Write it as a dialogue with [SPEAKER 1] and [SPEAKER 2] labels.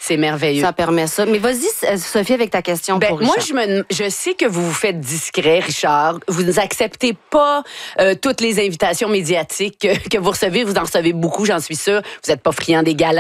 [SPEAKER 1] C'est merveilleux.
[SPEAKER 2] Ça permet ça. Mais vas-y, Sophie, avec ta question pour
[SPEAKER 1] moi,
[SPEAKER 2] Richard.
[SPEAKER 1] je sais que vous vous faites discret, Richard. Vous n'acceptez pas toutes les invitations médiatiques que vous recevez. Vous en recevez beaucoup, j'en suis sûre. Vous n'êtes pas friand des galas.